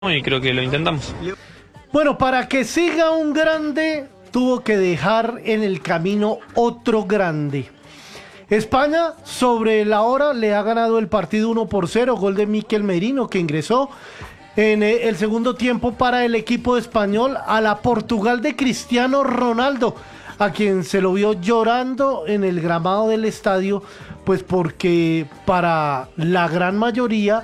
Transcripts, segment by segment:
y creo que lo intentamos. Bueno, para que siga un grande, tuvo que dejar en el camino otro grande. España, sobre la hora, le ha ganado el partido 1-0, gol de Mikel Merino, que ingresó en el segundo tiempo para el equipo español a la Portugal de Cristiano Ronaldo, a quien se lo vio llorando en el gramado del estadio, pues porque para la gran mayoría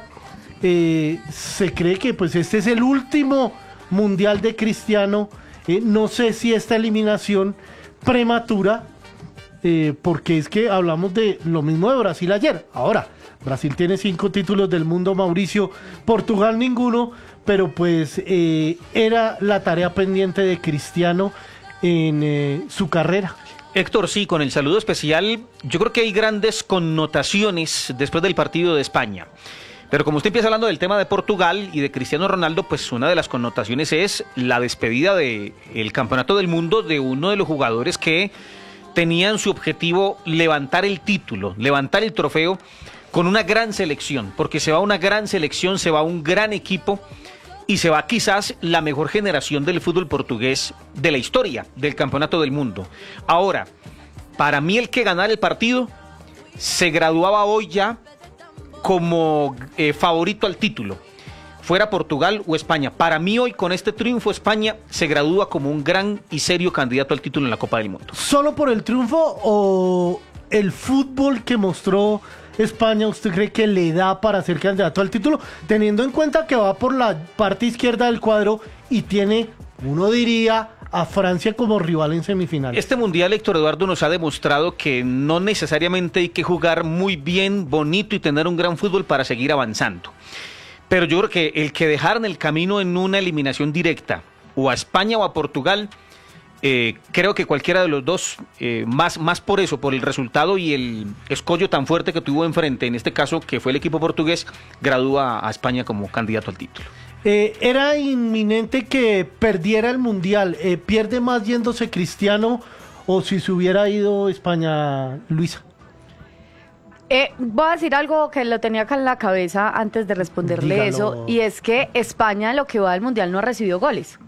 se cree que pues este es el último mundial de Cristiano. No sé si esta eliminación prematura, porque es que hablamos de lo mismo de Brasil ayer. Ahora, Brasil tiene 5 títulos del mundo, Mauricio, Portugal ninguno, pero pues era la tarea pendiente de Cristiano en su carrera. Héctor, sí, con el saludo especial, yo creo que hay grandes connotaciones después del partido de España. Pero como usted empieza hablando del tema de Portugal y de Cristiano Ronaldo, pues una de las connotaciones es la despedida del Campeonato del Mundo de uno de los jugadores que tenían su objetivo levantar el título, levantar el trofeo con una gran selección, porque se va una gran selección, se va un gran equipo y se va quizás la mejor generación del fútbol portugués de la historia del Campeonato del Mundo. Ahora, para mí el que ganara el partido se graduaba hoy ya como favorito al título, fuera Portugal o España. Para mí hoy con este triunfo España se gradúa como un gran y serio candidato al título en la Copa del Mundo. ¿Solo por el triunfo o el fútbol que mostró España usted cree que le da para ser candidato al título, teniendo en cuenta que va por la parte izquierda del cuadro y tiene, uno diría, a Francia como rival en semifinales? Este mundial, Héctor Eduardo, nos ha demostrado que no necesariamente hay que jugar muy bien, bonito y tener un gran fútbol para seguir avanzando. Pero yo creo que el que dejaron el camino en una eliminación directa, o a España o a Portugal, creo que cualquiera de los dos, más por eso, por el resultado y el escollo tan fuerte que tuvo enfrente, en este caso que fue el equipo portugués, gradúa a España como candidato al título. Era inminente que perdiera el mundial. ¿Pierde más yéndose Cristiano o si se hubiera ido España, Luisa? Voy a decir algo que lo tenía acá en la cabeza antes de responderle. Dígalo. Eso, y es que España en lo que va del mundial no ha recibido goles.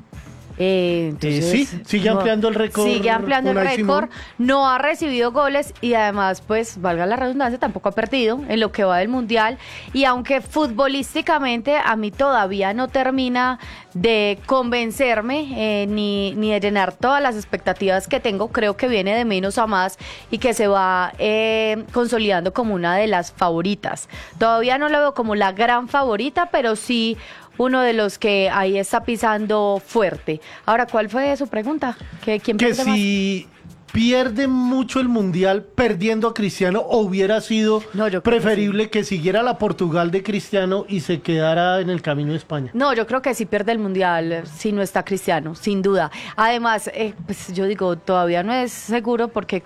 Entonces, sí, sigue ampliando el récord. Sigue ampliando el récord, no ha recibido goles y además, pues, valga la redundancia, tampoco ha perdido en lo que va del mundial. Y aunque futbolísticamente a mí todavía no termina de convencerme ni de llenar todas las expectativas que tengo, creo que viene de menos a más y que se va consolidando como una de las favoritas. Todavía no lo veo como la gran favorita, pero sí uno de los que ahí está pisando fuerte. Ahora, ¿cuál fue su pregunta? ¿Quién pierde más? Que si pierde mucho el mundial perdiendo a Cristiano, o hubiera sido preferible que siguiera la Portugal de Cristiano y se quedara en el camino de España. No, yo creo que sí pierde el mundial si no está Cristiano, sin duda. Además, pues yo digo, todavía no es seguro porque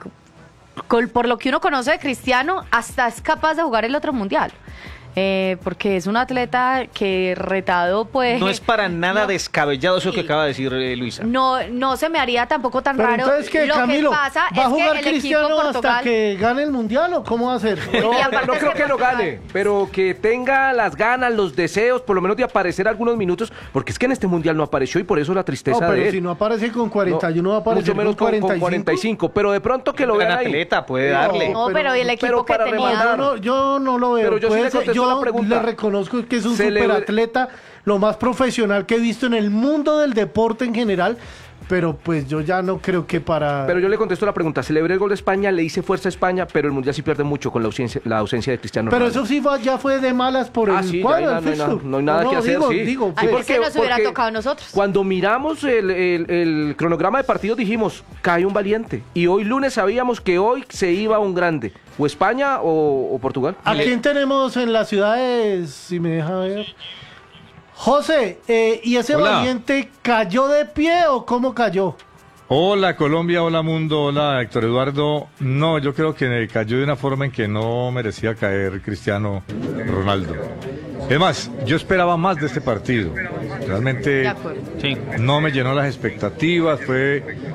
por lo que uno conoce de Cristiano, hasta es capaz de jugar el otro mundial. Porque es un atleta que retado, pues... No es para nada descabellado eso que acaba de decir Luisa. No se me haría tampoco tan pero raro. Entonces, ¿qué, lo Camilo, que pasa ¿va a jugar es que el Cristiano equipo Portugal... hasta que gane el mundial o cómo va a ser? No creo que lo gane, pero que tenga las ganas, los deseos, por lo menos de aparecer algunos minutos, porque es que en este mundial no apareció y por eso la tristeza de él. Pero si no aparece con 41, va a aparecer mucho menos con 45, pero de pronto que lo vean ahí. Atleta puede darle. No, pero el equipo que tenía... Yo no lo veo. Pero yo sí le contesto la pregunta. Conozco que es un superatleta, lo más profesional que he visto en el mundo del deporte en general, pero pues yo ya no creo que para... Pero yo le contesto la pregunta, celebré el gol de España, le hice fuerza a España, pero el mundial sí pierde mucho con la ausencia de Cristiano Ronaldo. Pero eso sí ya fue de malas por el cuadro, no hay nada que hacer, sí. Porque nos hubiera tocado a nosotros. Cuando miramos el cronograma de partidos dijimos, cae un valiente, y hoy lunes sabíamos que hoy se iba un grande, o España o Portugal. ¿A quién tenemos en las ciudades, si me deja ver? José, ¿y ese valiente cayó de pie o cómo cayó? Hola Colombia, hola mundo, hola Héctor Eduardo. No, yo creo que cayó de una forma en que no merecía caer Cristiano Ronaldo. Es más, yo esperaba más de este partido. Realmente no me llenó las expectativas, fue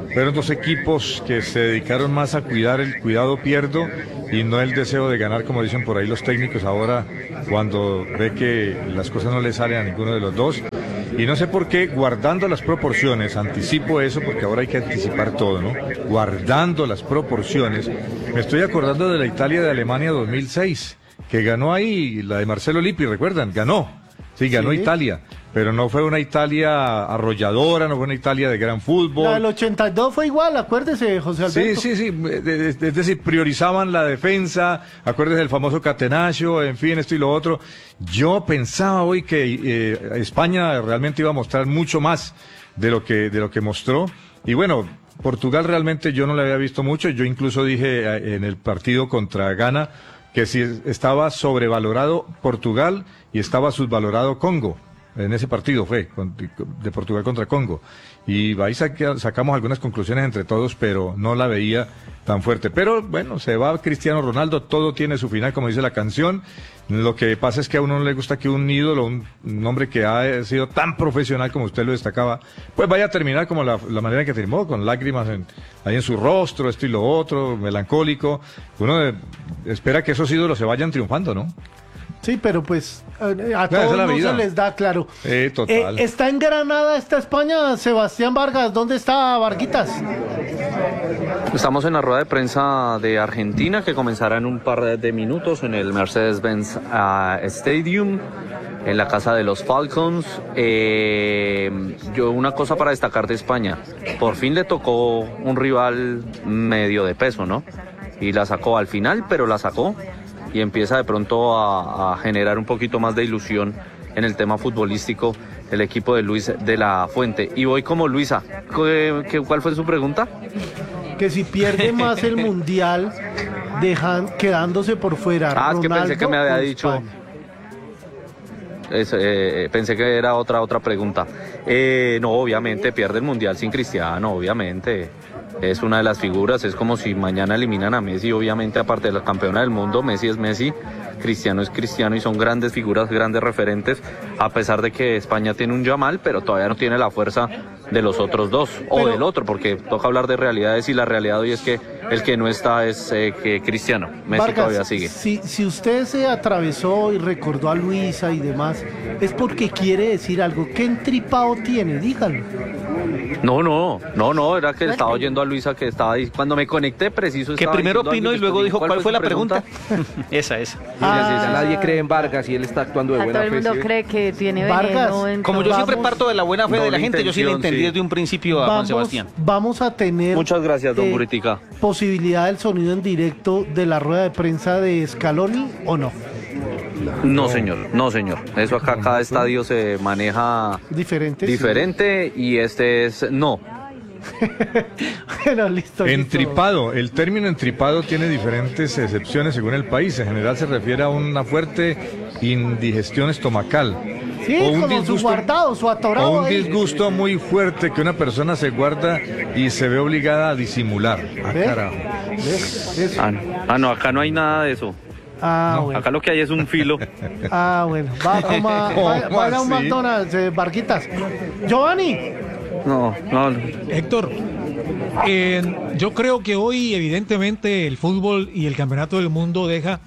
fueron dos equipos que se dedicaron más a cuidar el cuidado pierdo y no el deseo de ganar, como dicen por ahí los técnicos ahora, cuando ve que las cosas no le salen a ninguno de los dos. Y no sé por qué, guardando las proporciones, anticipo eso porque ahora hay que anticipar todo, ¿no? Guardando las proporciones, me estoy acordando de la Italia de Alemania 2006, que ganó ahí, la de Marcelo Lippi, ¿recuerdan? Ganó. Sí, ganó Italia, pero no fue una Italia arrolladora, no fue una Italia de gran fútbol. La del 82 fue igual, acuérdese, José Alberto. Sí, es decir, priorizaban la defensa, acuérdese del famoso Catenaccio, en fin, esto y lo otro. Yo pensaba hoy que España realmente iba a mostrar mucho más de lo que mostró, y bueno, Portugal realmente yo no le había visto mucho, yo incluso dije en el partido contra Ghana, que si estaba sobrevalorado Portugal y estaba subvalorado Congo. En ese partido fue, de Portugal contra Congo. Y ahí sacamos algunas conclusiones entre todos, pero no la veía tan fuerte. Pero bueno, se va Cristiano Ronaldo, todo tiene su final, como dice la canción. Lo que pasa es que a uno no le gusta que un ídolo, un hombre que ha sido tan profesional como usted lo destacaba, pues vaya a terminar como la manera en que terminó, con lágrimas ahí en su rostro, esto y lo otro, melancólico. Uno espera que esos ídolos se vayan triunfando, ¿no? Sí, pero pues a todos no se les da, claro. Total. ¿Está en Granada esta España, Sebastián Vargas? ¿Dónde está Varguitas? Estamos en la rueda de prensa de Argentina que comenzará en un par de minutos en el Mercedes-Benz Stadium, en la casa de los Falcons. Yo una cosa para destacar de España, por fin le tocó un rival medio de peso, ¿no? Y la sacó al final, pero la sacó. Y empieza de pronto a generar un poquito más de ilusión en el tema futbolístico el equipo de Luis de la Fuente. Y voy como Luisa. ¿Cuál fue su pregunta? Que si pierde más el Mundial, quedándose por fuera. Es que pensé que me había dicho... pensé que era otra pregunta. No, obviamente pierde el Mundial sin Cristiano, obviamente. Es una de las figuras, es como si mañana eliminan a Messi, obviamente aparte de la campeona del mundo, Messi es Messi, Cristiano es Cristiano y son grandes figuras, grandes referentes, a pesar de que España tiene un Yamal, pero todavía no tiene la fuerza de los otros dos, o del otro, porque toca hablar de realidades y la realidad hoy es que el que no está es que Cristiano, Messi Vargas, todavía sigue. Si usted se atravesó y recordó a Luisa y demás, es porque quiere decir algo. ¿Qué entripado tiene? Dígalo. No, era que estaba oyendo a Luisa que estaba ahí. Cuando me conecté, preciso. Que primero opinó y luego dijo cuál fue la pregunta. Esa. Nadie cree en Vargas y él está actuando de buena fe. Todo el mundo cree que tiene Vargas, veneno. Como yo siempre parto de la buena fe de la gente, yo sí le entendí desde un principio a Juan Sebastián. Vamos a tener... Muchas gracias, don Buritica. ¿Posibilidad del sonido en directo de la rueda de prensa de Scaloni o no? No, señor. Eso acá, cada estadio se maneja diferente y este es no. Bueno, listo. Entripado, el término entripado tiene diferentes excepciones según el país. En general se refiere a una fuerte indigestión estomacal. Sí, como su guardado, su atorado. O un disgusto muy fuerte que una persona se guarda y se ve obligada a disimular. Carajo. No, acá no hay nada de eso. Bueno. Acá lo que hay es un filo. Bueno. Vaya a un McDonald's, Barquitas. Giovanni. No. Héctor, yo creo que hoy evidentemente el fútbol y el campeonato del mundo deja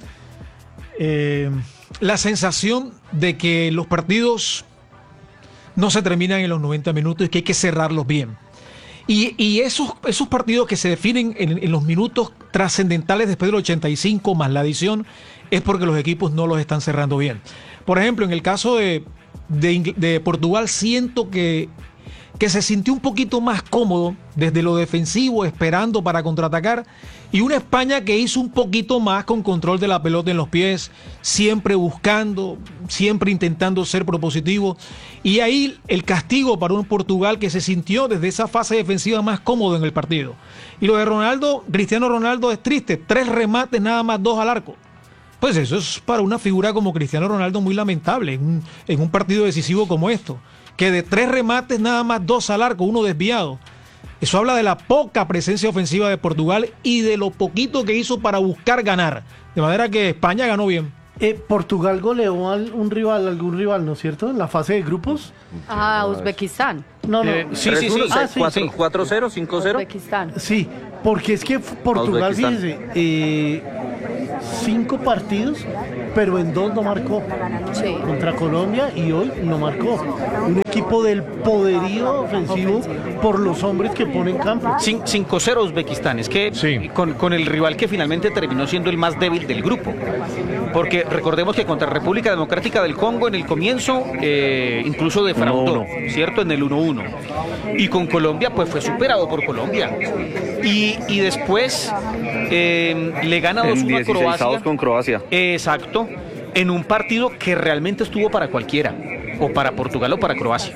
la sensación de que los partidos no se terminan en los 90 minutos y que hay que cerrarlos bien. Y esos partidos que se definen en los minutos trascendentales después del 85 más la adición es porque los equipos no los están cerrando bien. Por ejemplo, en el caso de Portugal siento que se sintió un poquito más cómodo desde lo defensivo, esperando para contraatacar, y una España que hizo un poquito más con control de la pelota en los pies, siempre buscando, siempre intentando ser propositivo, y ahí el castigo para un Portugal que se sintió desde esa fase defensiva más cómodo en el partido. Y lo de Cristiano Ronaldo es triste, 3 remates, nada más 2 al arco. Pues eso es para una figura como Cristiano Ronaldo muy lamentable en un partido decisivo como esto. Que de 3 remates nada más 2 al arco, 1 desviado. Eso habla de la poca presencia ofensiva de Portugal y de lo poquito que hizo para buscar ganar. De manera que España ganó bien. Portugal goleó a algún rival, ¿no es cierto? En la fase de grupos. Uzbekistán. No. Sí. 4-0, 5-0. Uzbekistán. Sí, porque es que Portugal, Uzbekistán. fíjese, 5 partidos, pero en 2 no marcó. Sí. Contra Colombia y hoy no marcó. Un equipo del poderío ofensivo por los hombres que pone en campo. 5-0 Uzbekistán, es que Sí. con el rival que finalmente terminó siendo el más débil del grupo. Porque recordemos que contra República Democrática del Congo en el comienzo incluso defraudó, 1-1. ¿cierto? En el 1-1. Y con Colombia pues fue superado por Colombia. Y después le gana 2-1 En Ah, a 16 Croacia. con Croacia. Exacto. En un partido que realmente estuvo para cualquiera. O para Portugal o para Croacia.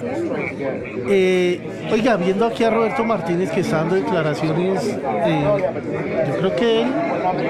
Oiga, viendo aquí a Roberto Martínez que está dando declaraciones, yo creo que él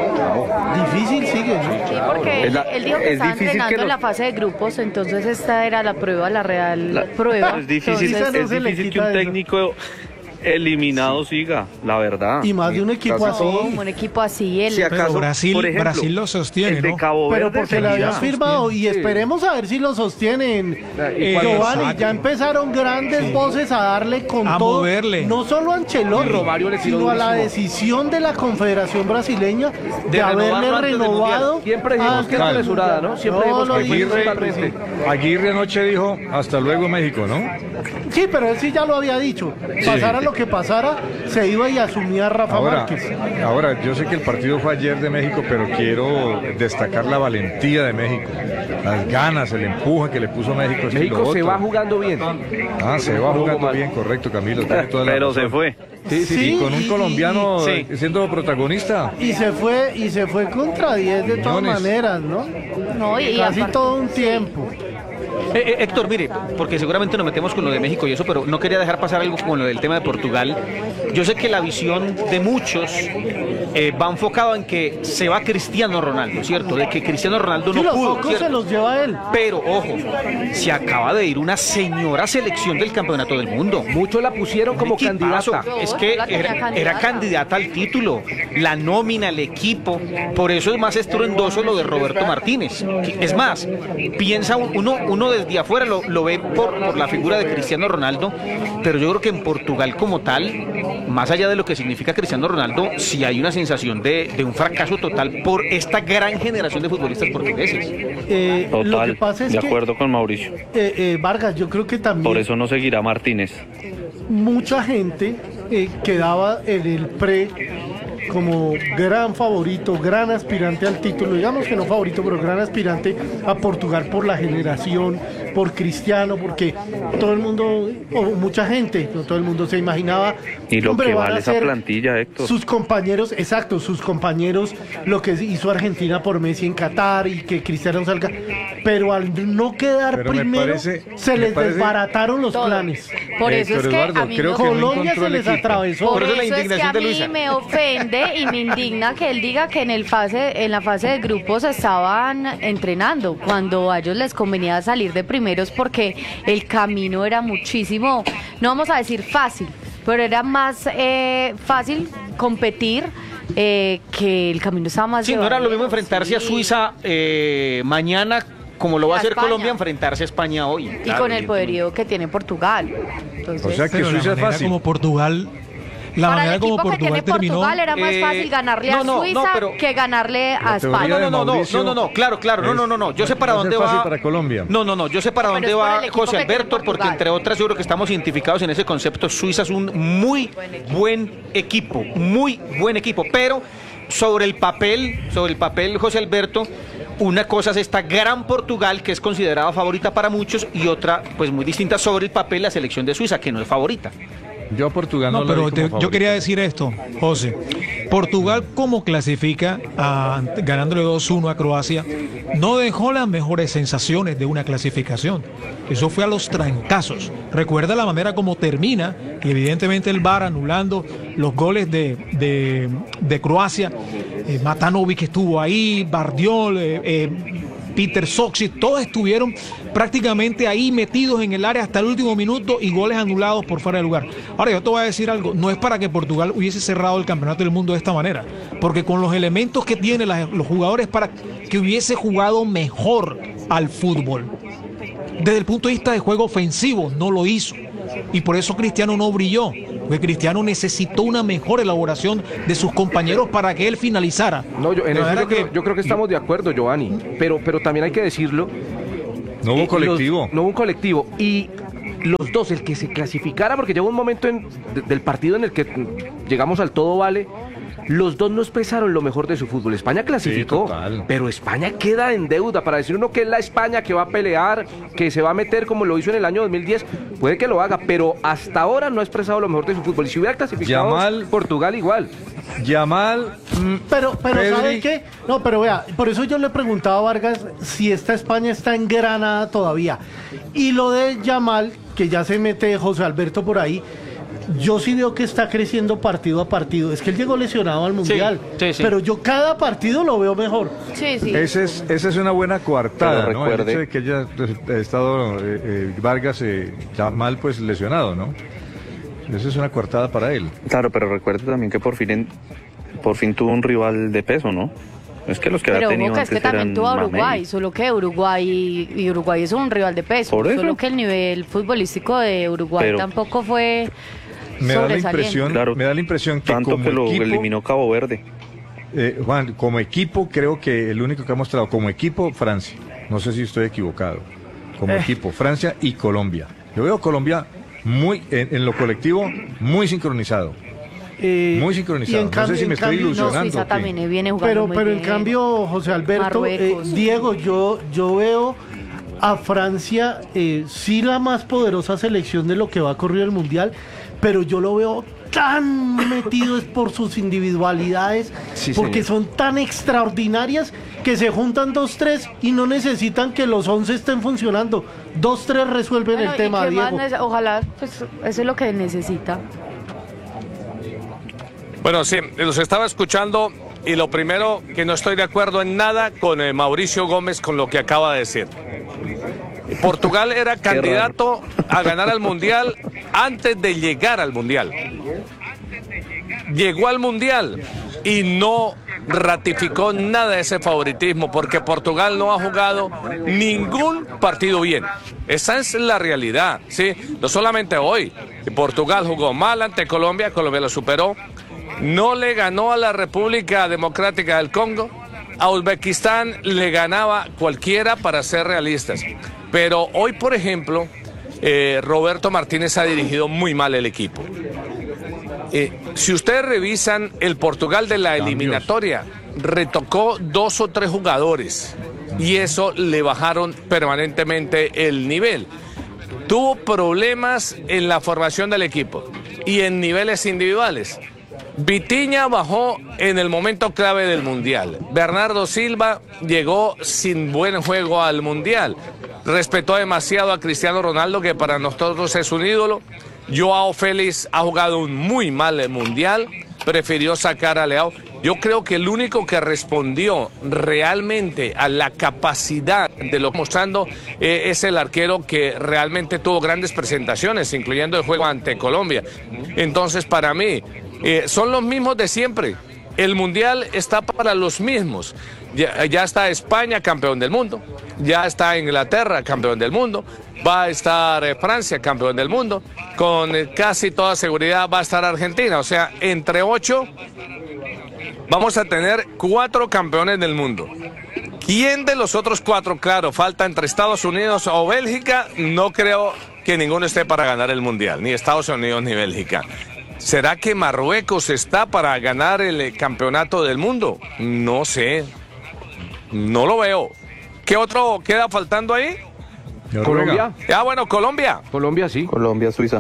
difícil sigue, ¿no? Sí, porque él dijo que es estaba difícil entrenando que en lo- la fase de grupos, entonces esta era la prueba, la real prueba. Es difícil, Entonces, no es se le difícil que quita un eso. técnico eliminado siga, la verdad. Y más de un equipo Casi así. todo. Como un equipo así, él. Si acaso, Pero Brasil, por ejemplo, Brasil lo sostiene, el de ¿no? Cabo Pero Verde porque le habían seguía. firmado y esperemos a ver si lo sostienen. Giovanni, exacto. ya empezaron grandes voces a darle con A todo, moverle. no solo a Ancelotti, Y Romario le tiró sino a la durísimo. decisión de la Confederación Brasileña de renovarlo haberle antes del renovado. Siempre dijimos que era antes del apresurada, ¿no? Mundial. Siempre dijimos lo que dijimos Aguirre- totalmente. Aguirre anoche dijo, hasta luego México, ¿no? Sí, pero él sí ya lo había dicho. Pasara lo que pasara, se iba y asumía a Rafa Márquez. Ahora, yo sé que el partido fue ayer de México, pero quiero destacar la valentía de México, las ganas, el empuje que le puso México. esto y México lo se otro. va jugando bien. Se va jugando bien, correcto, Camilo. tiene toda la Pero razón. se fue. Sí, Y con un colombiano sí. siendo protagonista. Y se fue contra 10 de todas Millones. maneras, ¿no? No, y Casi aparte- todo un tiempo. Héctor, mire, porque seguramente nos metemos con lo de México y eso, pero no quería dejar pasar algo como lo del tema de Portugal. Yo sé que la visión de muchos va enfocado en que se va Cristiano Ronaldo, ¿cierto? De que Cristiano Ronaldo Sí, no los pudo, focos ¿cierto? se los lleva él. Pero, ojo, se acaba de ir una señora selección del Campeonato del Mundo. Muchos la pusieron como Un equipazo. candidata. Es que Yo la tenía era candidata. candidata al título, la nómina, el equipo. Por eso es más estruendoso lo de Roberto Martínez. Es más, piensa uno desde afuera, lo ve por la figura de Cristiano Ronaldo, pero yo creo que en Portugal como tal, más allá de lo que significa Cristiano Ronaldo, sí hay una sensación de un fracaso total por esta gran generación de futbolistas portugueses. Lo que Total, pasa es de que, acuerdo con Mauricio. Vargas, yo creo que también Por eso no seguirá Martínez. mucha gente quedaba en el pre como gran favorito, gran aspirante al título, digamos que no favorito, pero gran aspirante a Portugal por la generación, por Cristiano, porque todo el mundo, o mucha gente, no todo el mundo se imaginaba. Y lo hombre, que van a vale esa ser plantilla, Héctor. sus compañeros, exacto, sus compañeros, lo que hizo Argentina por Messi en Qatar y que Cristiano salga, pero al no quedar Pero me primero, parece- se me les parece- desbarataron los Todo. planes. Por eso es Héctor que Eduardo, a mí creo no- que no Colombia encontró se el les equipo. atravesó. Por eso eso la es que a indignación de mí Luisa. me ofende y me indigna que él diga que en la fase de grupos estaban entrenando cuando a ellos les convenía salir de primeros porque el camino era muchísimo, no vamos a decir fácil, pero era más fácil competir que el camino estaba más Sí, no era lo mismo llevadero, enfrentarse a sí. Suiza mañana como lo va a A hacer España. Colombia, enfrentarse a España hoy. Y Claro, con el evidentemente. poderío que tiene Portugal. Entonces, O sea que Pero la Suiza es manera fácil. como Portugal, la para el manera como equipo que tiene Portugal terminó. Portugal era más fácil ganarle a Suiza que ganarle a La teoría España. de Mauricio No, claro, no, yo sé para va a ser dónde fácil va. para Colombia. No, yo sé para Pero dónde es por va el equipo José que tiene Alberto, porque Portugal. entre otras yo creo que estamos identificados en ese concepto. Suiza es un muy buen equipo, pero sobre el papel, José Alberto, una cosa es esta gran Portugal que es considerada favorita para muchos y otra pues muy distinta sobre el papel la selección de Suiza que no es favorita. Yo a Portugal no, No, lo vi pero como yo favorito. quería decir esto, José. Portugal, como clasifica ganándole 2-1 a Croacia, no dejó las mejores sensaciones de una clasificación. Eso fue a los trancazos. Recuerda la manera como termina, y evidentemente el VAR anulando los goles de Croacia. Matanovic estuvo ahí, Bardiol, Peter Soxic, todos estuvieron prácticamente ahí metidos en el área hasta el último minuto y goles anulados por fuera de lugar. Ahora yo te voy a decir algo, no es para que Portugal hubiese cerrado el campeonato del mundo de esta manera, porque con los elementos que tienen los jugadores para que hubiese jugado mejor al fútbol. Desde el punto de vista de juego ofensivo, no lo hizo. Y por eso Cristiano no brilló, porque Cristiano necesitó una mejor elaboración de sus compañeros para que él finalizara. No, yo creo que estamos de acuerdo, Giovanni, pero también hay que decirlo. No hubo colectivo. No hubo un colectivo. Y los dos, el que se clasificara, porque llegó un momento del partido en el que llegamos al todo vale. Los dos no expresaron lo mejor de su fútbol. España clasificó, sí, pero España queda en deuda. Para decir uno que es la España que va a pelear, que se va a meter como lo hizo en el año 2010, puede que lo haga, pero hasta ahora no ha expresado lo mejor de su fútbol. Y si hubiera clasificado Portugal igual. Yamal, pero ¿sabe qué? No, pero vea, por eso yo le preguntaba a Vargas si esta España está engranada todavía. Y lo de Yamal, que ya se mete José Alberto por ahí, yo sí veo que está creciendo partido a partido. Es que él llegó lesionado al Mundial, sí. pero yo cada partido lo veo mejor. Sí. esa es una buena coartada, Pero ¿no? recuerde- El hecho de que haya estado Vargas Yamal pues lesionado, ¿no? Esa es una coartada para él. Claro, pero recuerde también que por fin tuvo un rival de peso, ¿no? Es que los que Pero había tenido ojo, que es que antes también eran tuvo a Mamey. Uruguay, solo que Uruguay es un rival de peso, Por eso. solo que el nivel futbolístico de Uruguay Pero- tampoco fue Me da la sobresaliente. impresión que Tanto como que lo equipo, eliminó Cabo Verde. Juan, como equipo creo que el único que ha mostrado como equipo Francia. No sé si estoy equivocado. Como equipo Francia y Colombia. Yo veo Colombia muy en lo colectivo muy sincronizado. Muy sincronizado. y en No sé cambio- si me en estoy cambio- no, ilusionando. Suiza ¿o qué? también viene jugando muy Pero en bien. cambio, José Alberto, Marruecos. Diego, yo veo a Francia sí la más poderosa selección de lo que va a correr el Mundial, pero yo lo veo tan metido es por sus individualidades, Sí, porque señor. son tan extraordinarias que se juntan 2-3 y no necesitan que los 11 estén funcionando. 2-3 resuelven Bueno, el ¿y tema, qué más Diego. ojalá, pues eso es lo que necesita. Bueno, sí, los estaba escuchando y lo primero que no estoy de acuerdo en nada con Mauricio Gómez con lo que acaba de decir. Portugal era candidato a ganar al Mundial antes de llegar al Mundial. Llegó al Mundial y no ratificó nada de ese favoritismo porque Portugal no ha jugado ningún partido bien. Esa es la realidad, ¿sí? No solamente hoy. Portugal jugó mal ante Colombia, Colombia lo superó. No le ganó a la República Democrática del Congo. A Uzbekistán le ganaba cualquiera, para ser realistas. Pero hoy, por ejemplo, Roberto Martínez ha dirigido muy mal el equipo. Si ustedes revisan el Portugal de la eliminatoria, retocó 2 o 3 jugadores y eso le bajaron permanentemente el nivel. Tuvo problemas en la formación del equipo y en niveles individuales. Vitinha bajó en el momento clave del Mundial. Bernardo Silva llegó sin buen juego al Mundial. Respetó demasiado a Cristiano Ronaldo, que para nosotros es un ídolo. Joao Félix ha jugado un muy mal Mundial. Prefirió sacar a Leao. Yo creo que el único que respondió realmente a la capacidad de lo que mostrando es el arquero, que realmente tuvo grandes presentaciones, incluyendo el juego ante Colombia. Entonces, para mí, son los mismos de siempre. El Mundial está para los mismos. Ya está España, campeón del mundo. Ya está Inglaterra, campeón del mundo. Va a estar Francia, campeón del mundo. Con casi toda seguridad va a estar Argentina. O sea, entre 8 vamos a tener 4 campeones del mundo. ¿Quién de los otros 4? Claro, falta entre Estados Unidos o Bélgica. No creo que ninguno esté para ganar el Mundial, ni Estados Unidos ni Bélgica. ¿Será que Marruecos está para ganar el campeonato del mundo? No sé. No lo veo. ¿Qué otro queda faltando ahí? Colombia. Bueno, Colombia. Colombia, sí. Colombia, Suiza.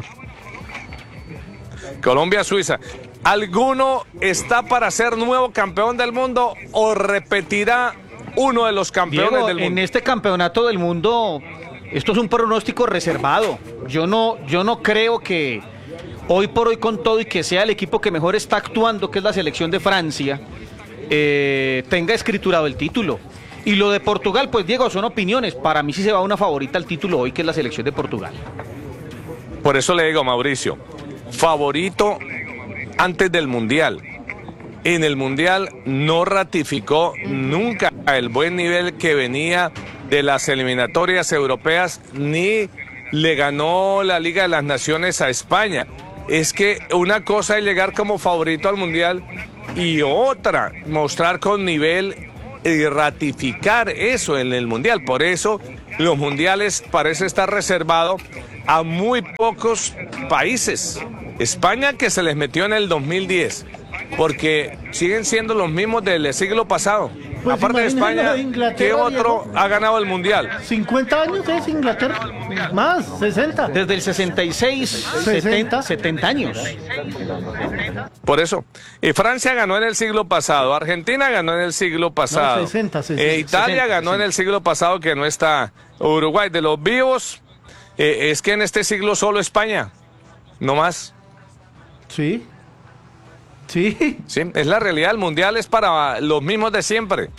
Colombia, Suiza. ¿Alguno está para ser nuevo campeón del mundo o repetirá uno de los campeones Diego, del mundo? en este campeonato del mundo, esto es un pronóstico reservado. Yo no creo que hoy por hoy, con todo y que sea el equipo que mejor está actuando, que es la selección de Francia, tenga escriturado el título. Y lo de Portugal, pues Diego, son opiniones. Para mí sí se va una favorita al título hoy, que es la selección de Portugal. Por eso le digo, Mauricio, favorito antes del Mundial. En el Mundial no ratificó nunca el buen nivel que venía de las eliminatorias europeas, ni le ganó la Liga de las Naciones a España. Es que una cosa es llegar como favorito al Mundial y otra, mostrar con nivel y ratificar eso en el Mundial. Por eso los mundiales parece estar reservado a muy pocos países. España, que se les metió en el 2010, porque siguen siendo los mismos del siglo pasado. Pues aparte de España, ¿qué otro Diego, ha ganado el Mundial? 50 años es Inglaterra, más, 60. Desde el 66, 60. 70 años. Por eso. Y Francia ganó en el siglo pasado, Argentina ganó en el siglo pasado, 60. Italia ganó en el siglo pasado, que no está. Uruguay, de los vivos, es que en este siglo solo España, no más. Sí. Sí. Sí, es la realidad. El Mundial es para los mismos de siempre.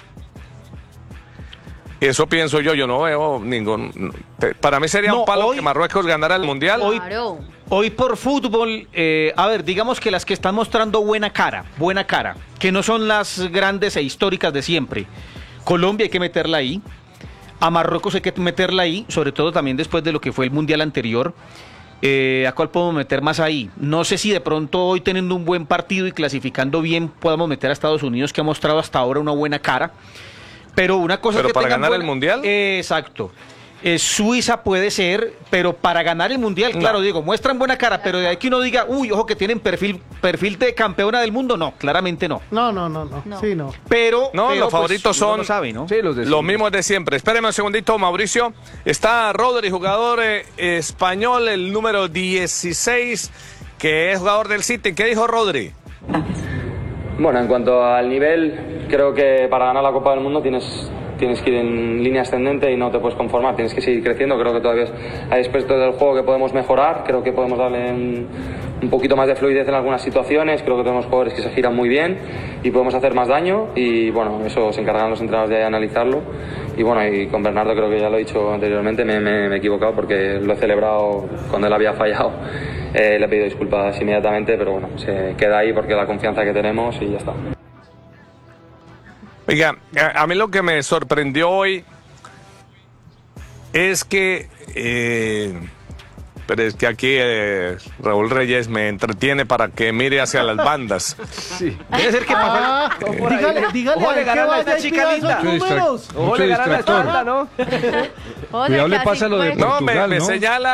Eso pienso yo no veo ningún... Para mí sería un palo hoy, que Marruecos ganara el Mundial. Hoy por fútbol, a ver, digamos que las que están mostrando buena cara, que no son las grandes e históricas de siempre. Colombia hay que meterla ahí, a Marruecos hay que meterla ahí, sobre todo también después de lo que fue el Mundial anterior. ¿A cuál podemos meter más ahí? No sé si de pronto hoy teniendo un buen partido y clasificando bien podamos meter a Estados Unidos, que ha mostrado hasta ahora una buena cara. Pero una cosa ¿Pero es que para tengan ganar el Mundial? Exacto. Suiza puede ser, pero para ganar el Mundial, claro, digo, muestran buena cara, pero de ahí que uno diga, uy, ojo que tienen perfil de campeona del mundo, no, claramente no. No. Sí, no. Pero No, los favoritos son ¿no? Sí, los mismos de siempre. Espéreme un segundito, Mauricio. Está Rodri, jugador español, el número 16, que es jugador del City. ¿Qué dijo Rodri? Bueno, en cuanto al nivel, creo que para ganar la Copa del Mundo tienes que ir en línea ascendente y no te puedes conformar, tienes que seguir creciendo. Creo que todavía hay aspectos del juego que podemos mejorar, creo que podemos darle un poquito más de fluidez en algunas situaciones, creo que tenemos jugadores que se giran muy bien y podemos hacer más daño y bueno, eso se encargan los entrenadores de analizarlo y bueno, y con Bernardo creo que ya lo he dicho anteriormente, me he equivocado porque lo he celebrado cuando él había fallado, le he pedido disculpas inmediatamente, pero bueno, se queda ahí porque la confianza que tenemos y ya está. Oiga, a mí lo que me sorprendió hoy es que, pero es que aquí Raúl Reyes me entretiene para que mire hacia las bandas. Sí. Debe ser que Dígale Ojo, le a ganan a que esta vaya y chica pida linda. esos números. Ojo, le ganan la espalda, ¿no? Cuidado, le pasa lo de No, Portugal, me ¿no?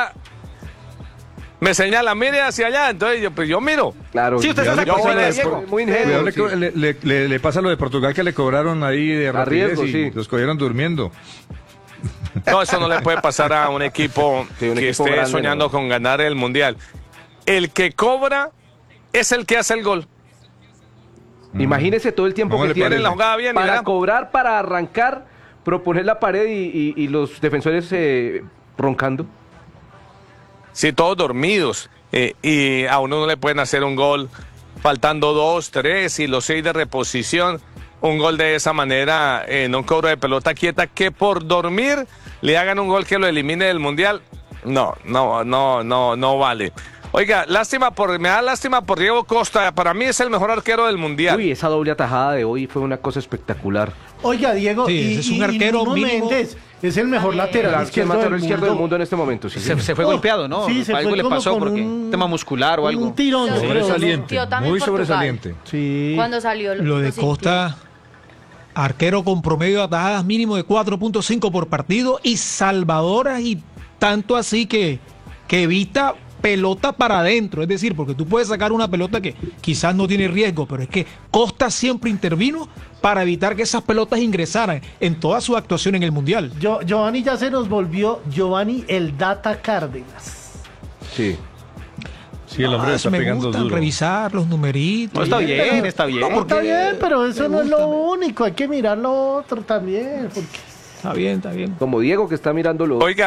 señala, mire hacia allá, entonces yo miro. Claro. Sí, usted ya se le hace pasa como lo de Diego. Diego. Muy ingenuo. Cuidado, Sí. le pasa lo de Portugal, que le cobraron ahí de rapidez riesgo, y sí. los cogieron durmiendo. No, eso no le puede pasar a un equipo Sí, un que equipo esté grande, soñando no. con ganar el Mundial. El que cobra es el que hace el gol. Imagínese todo el tiempo ¿Cómo que le tienen parece? La jugada bien, para mira. cobrar, para arrancar, proponer la pared y los defensores roncando. Sí, todos dormidos. Y a uno no le pueden hacer un gol faltando 2, 3 y los 6 de reposición. Un gol de esa manera en un cobro de pelota quieta, que por dormir le hagan un gol que lo elimine del Mundial. No vale. Oiga, me da lástima por Diego Costa. Para mí es el mejor arquero del Mundial. Uy, esa doble atajada de hoy fue una cosa espectacular. Oiga, Diego, Sí, y, ese es un y arquero Nuno mínimo. Méndez es el mejor lateral El izquierdo lateral izquierdo del mundo en este momento, sí. Se fue golpeado, ¿no? Sí, se Algo fue le como pasó con porque un tema muscular o algo. Un tirón, yo creo, ¿no? Sobresaliente, también muy Portugal. sobresaliente. Sí. Cuando salió Lo de Costa, arquero con promedio de atajadas mínimo de 4.5 por partido y salvadoras, y tanto así que evita pelota para adentro, es decir, porque tú puedes sacar una pelota que quizás no tiene riesgo, pero es que Costa siempre intervino para evitar que esas pelotas ingresaran en toda su actuación en el Mundial. Giovanni ya se nos volvió Giovanni el Data Cárdenas. Sí. Sí, el hombre le está me pegando gusta duro. revisar los numeritos. No, está bien, está bien. Está bien, pero eso no es lo único, hay que mirar lo otro también. Porque... Está bien. Como Diego que está mirándolo. Oiga,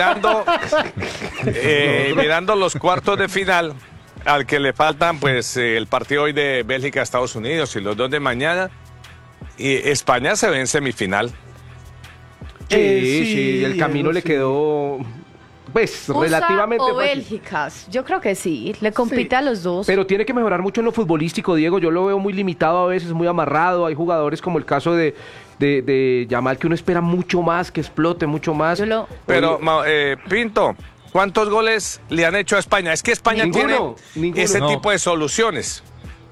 mirando los cuartos de final, al que le faltan pues el partido hoy de Bélgica-Estados Unidos y los dos de mañana, y España se ve en semifinal. Sí, el camino Diego, le quedó, pues, USA relativamente o fácil. Bélgica, yo creo que sí, le compite a los dos. Pero tiene que mejorar mucho en lo futbolístico, Diego. Yo lo veo muy limitado a veces, muy amarrado. Hay jugadores como el caso de Yamal, que uno espera mucho más, que explote mucho más. Pero, Pinto, ¿cuántos goles le han hecho a España? Es que España Ninguno. tiene ese tipo de soluciones.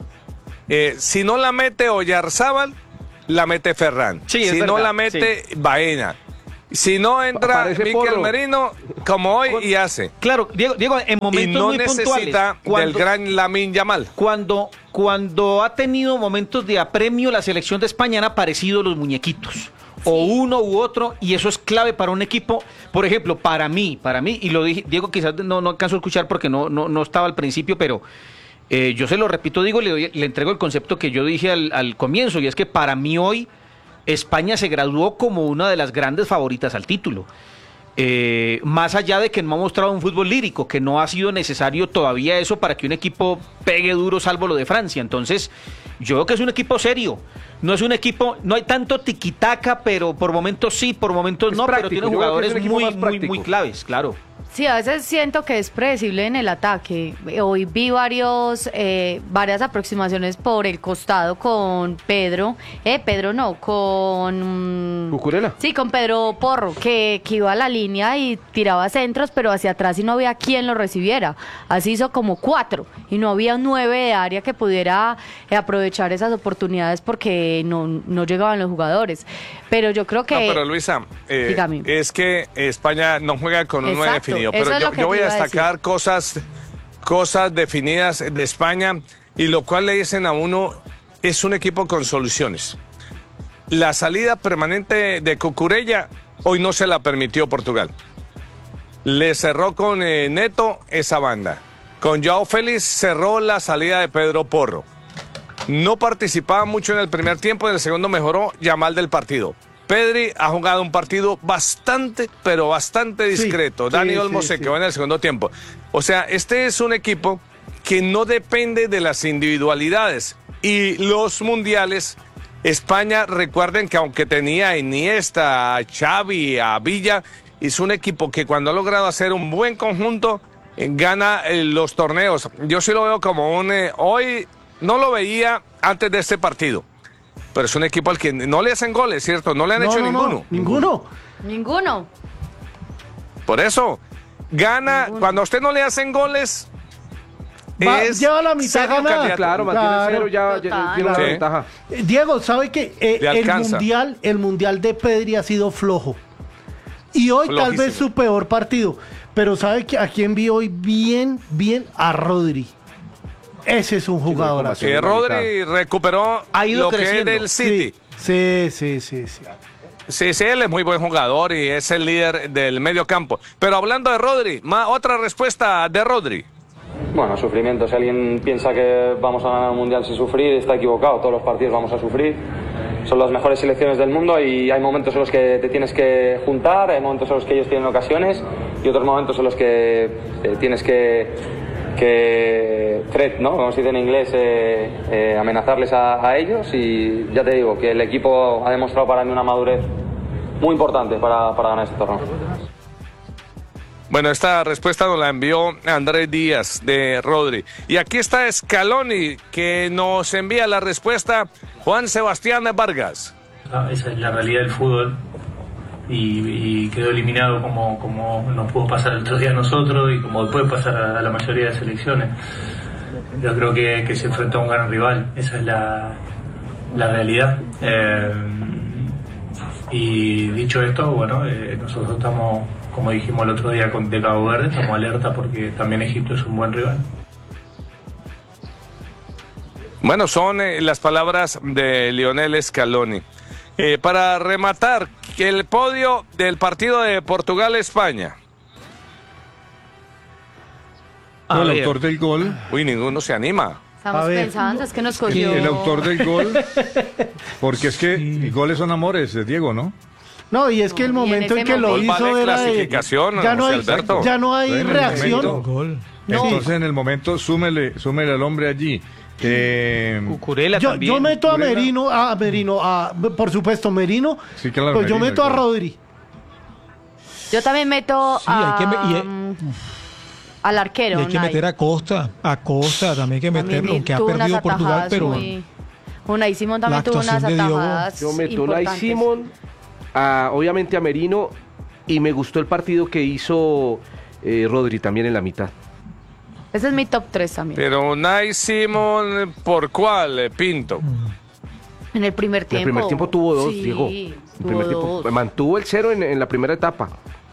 Si no la mete Oyarzábal, la mete Ferran. Sí, es si no verdad, la mete Baena. Si no entra Parece Mikel Porro. Merino, como hoy, y hace. Claro, Diego, en Y momentos no muy necesita puntuales. del gran Lamine Yamal. Cuando ha tenido momentos de apremio la selección de España han aparecido los muñequitos. O uno u otro, y eso es clave para un equipo. Por ejemplo, para mí, y lo dije, Diego quizás no alcanzó a escuchar porque no estaba al principio, pero yo se lo repito, Diego, le entrego el concepto que yo dije al comienzo, y es que para mí hoy España se graduó como una de las grandes favoritas al título. Más allá de que no ha mostrado un fútbol lírico, que no ha sido necesario todavía eso para que un equipo pegue duro, salvo lo de Francia. Entonces, yo creo que es un equipo serio. No es un equipo, no hay tanto tiquitaca, pero por momentos sí, por momentos no, práctico, pero tiene yo creo que es jugadores un equipo más muy práctico. claves, claro. Sí, a veces siento que es predecible en el ataque. Hoy vi varias aproximaciones por el costado con Pedro. Pedro no, con... ¿Cucurella? Sí, con Pedro Porro, que iba a la línea y tiraba centros, pero hacia atrás y no había quien lo recibiera. Así hizo como 4 y no había 9 de área que pudiera aprovechar esas oportunidades porque no llegaban los jugadores. Pero yo creo que... No, pero Luisa, dígame. es que España no juega con un 9 Exacto, definido. eso Pero es lo que yo voy te a iba a destacar cosas definidas de España, y lo cual le dicen a uno, es un equipo con soluciones. La salida permanente de Cucurella hoy no se la permitió Portugal. Le cerró con Neto esa banda. Con Joao Félix cerró la salida de Pedro Porro. No participaba mucho en el primer tiempo, en el segundo mejoró Yamal del partido. Pedri ha jugado un partido bastante, pero bastante discreto. Sí, Dani sí, Olmo sí, se sí. quedó en el segundo tiempo. O sea, este es un equipo que no depende de las individualidades. Y los mundiales, España, recuerden que aunque tenía a Iniesta, a Xavi, a Villa, es un equipo que cuando ha logrado hacer un buen conjunto, gana los torneos. Yo sí lo veo como hoy no lo veía antes de este partido. Pero es un equipo al que no le hacen goles, ¿cierto? No le han hecho ninguno. Ninguno. Por eso, gana. Cuando a usted no le hacen goles, lleva la mitad serio ganada. candidato. Claro, mantiene cero, ya tiene la Sí. ventaja. Diego, ¿sabe que Le alcanza. el mundial de Pedri ha sido flojo? Y hoy tal vez Flojísimo. su peor partido. Pero ¿sabe que a quién vi hoy bien? A Rodri. Ese es un jugador así. Rodri recuperó Ha ido lo que creciendo. es del City. Sí. Sí, él es muy buen jugador y es el líder del medio campo. Pero hablando de Rodri, otra respuesta de Rodri. Bueno, sufrimiento. Si alguien piensa que vamos a ganar un mundial sin sufrir, está equivocado. Todos los partidos vamos a sufrir. Son las mejores selecciones del mundo y hay momentos en los que te tienes que juntar, hay momentos en los que ellos tienen ocasiones y otros momentos en los que tienes que threat, ¿no? Como se dice en inglés, amenazarles a ellos, y ya te digo que el equipo ha demostrado para mí una madurez muy importante para ganar este torneo. Bueno, esta respuesta nos la envió Andrés Díaz de Rodri. Y aquí está Scaloni, que nos envía la respuesta Juan Sebastián Vargas. Esa es la realidad del fútbol y quedó eliminado como nos pudo pasar el otro día a nosotros y como puede pasar a la mayoría de selecciones. Yo creo que se enfrentó a un gran rival, esa es la realidad. Y dicho esto, bueno, nosotros estamos, como dijimos el otro día de Cabo Verde, estamos alerta porque también Egipto es un buen rival. Bueno, son las palabras de Lionel Scaloni. Para rematar, el podio del partido de Portugal-España. El autor del gol. Uy, ninguno se anima. Estamos pensando, es que nos cogió... El autor del gol. Porque es que goles son amores, Diego, ¿no? No, y es que el momento en que lo Gol hizo vale era de... clasificación, Ya no José hay, Alberto. ya no hay En el reacción. momento- No. Entonces, en el momento, súmele al hombre allí. Cucurella también. Yo meto a Cucurella. Merino, por supuesto, Merino. Sí, claro, Pues yo Merino, meto a claro. Rodri. Yo también meto al arquero. Y hay que meter a Costa también hay que meterlo, aunque ha perdido Portugal, pero... Unai Simón también tuvo unas atajadas. Yo meto a Unai Simón, obviamente a Merino, y me gustó el partido que hizo Rodri también en la mitad. Ese es mi top 3 también. Pero Unai Simón, ¿por cuál, Pinto? En el primer tiempo. En el primer tiempo tuvo dos, sí, Diego. En el primer tiempo mantuvo el 0 en la primera etapa.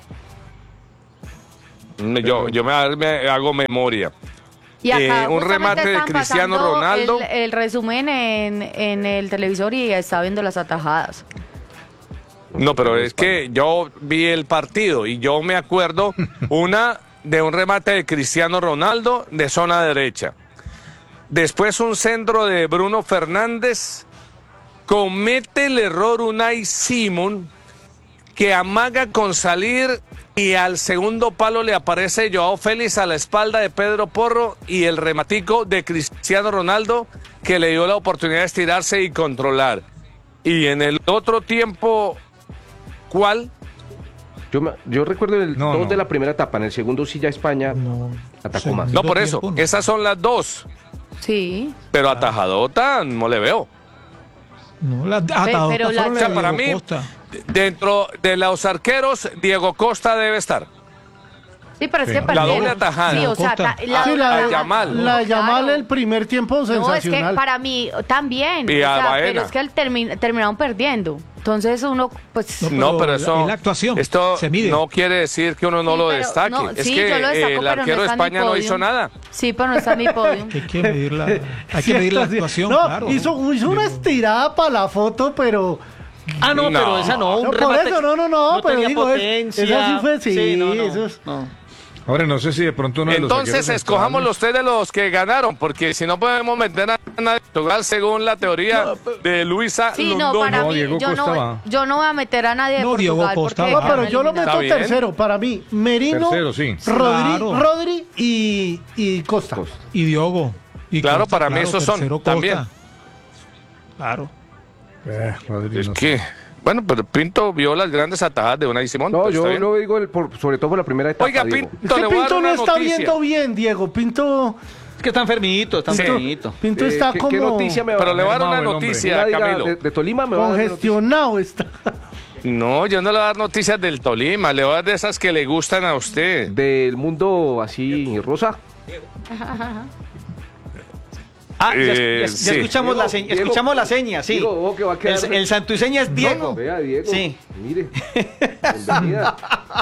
Yo me hago memoria. Y acá un remate de Cristiano Ronaldo. El resumen en el televisor y estaba viendo las atajadas. No, pero es que yo vi el partido y yo me acuerdo de un remate de Cristiano Ronaldo de zona derecha. Después un centro de Bruno Fernández. Comete el error Unai Simón, que amaga con salir y al segundo palo le aparece Joao Félix a la espalda de Pedro Porro y el rematico de Cristiano Ronaldo que le dio la oportunidad de estirarse y controlar. Y en el otro tiempo, ¿cuál? Yo recuerdo el 2 de la primera etapa, en el segundo sí ya España atacó más. No, por eso, esas son las dos. Sí. Pero atajadota no le veo. No, para mí, dentro de los arqueros, Diego Costa debe estar. Sí, pero es que la doble atajada. Sí, o sea, la Yamal. La Yamal el primer tiempo sensacional. No, es que para mí también. Y pero es que terminaron perdiendo. Entonces uno, pues... No, pero eso... La actuación esto se mide. No quiere decir que uno no lo destaque. No, es sí, que yo lo destaco, el arquero de España no hizo nada. Sí, pero no está en mi podio. Hay que medir la actuación, no, claro. Hizo una estirada para la foto, pero... pero esa no. Un remate, por eso, no, pero tenía digo, potencia. esa sí fue, sí, no. eso es... No. Ahora, no sé si de pronto uno de los Entonces arqueros escojamos centrales- los 3 de los que ganaron, porque si no podemos meter a nadie de Portugal según la teoría de Luisa Sí, Londoño. para mí, Diego yo Costa va. no voy a meter a nadie de No, Diego Portugal. Costa porque va. No, pero yo lo eliminados. meto Está bien. tercero. Para mí, Merino, Tercero, sí. Rodri y Costa. Y Diogo. Y Claro, Costa, para mí esos son, tercero Costa. también. Claro. Rodri, Es no que, sé. bueno, pero Pinto vio las grandes atajadas de Unai Simón. No, pues, yo está bien. lo digo sobre todo por la primera etapa. Oiga, Diego. Pinto, Es le que voy a dar Pinto no una está noticia. viendo bien, Diego. Pinto Es que está enfermito, Pinto está ¿qué como noticia me va Pero a le voy a dar Hermano, una el hombre. noticia, Una diga Camilo. de Tolima me va a dar una noticia. congestionado. Está. No, yo no le voy a dar noticias del Tolima, le voy a dar de esas que le gustan a usted. Del mundo así rosa. Ya Sí. escuchamos, Diego, escuchamos la seña, sí. Diego, ojo que va a quedar- El santo y seña es Diego. Vea, Diego. Sí. Mire. Bienvenida.